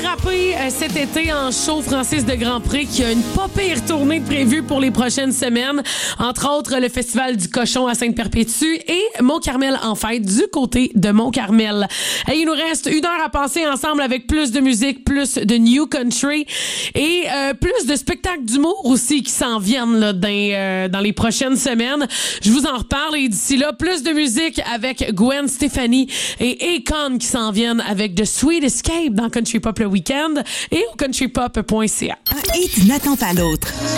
frapper cet été en show Francis de Grandpré qui a une pas pire tournée prévue pour les prochaines semaines. Entre autres, le Festival du Cochon à Sainte-Perpétue et Mont-Carmel en fête du côté de Mont-Carmel. Et il nous reste 1 heure à passer ensemble avec plus de musique, plus de new country et plus de spectacles d'humour aussi qui s'en viennent là, dans les prochaines semaines. Je vous en reparle et d'ici là, plus de musique avec Gwen Stefani et Akon qui s'en viennent avec The Sweet Escape dans Country Pop le week-end et au countrypop.ca. Un hit n'attend pas l'autre.